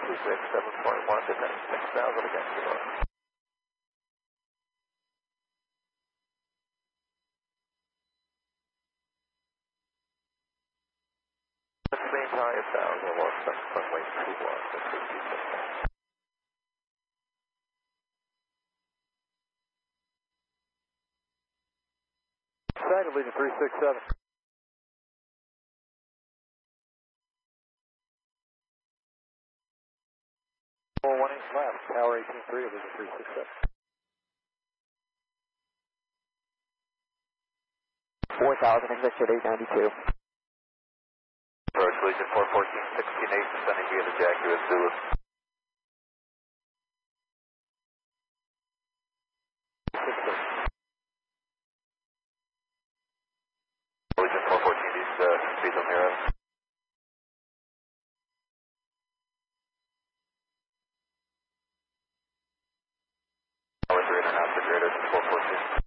267.1, descending 6,000 against the north. Main high 1,000, lost runway 21, Side of leading 367. 418 left, tower 18-3 of leading 367. 4,000, exit at 892. Approach Legion 414, 16-8, descending via the Jack US Zulu. Legion 414, east, speed on Mira. Tower 3 and a half, the greater 414.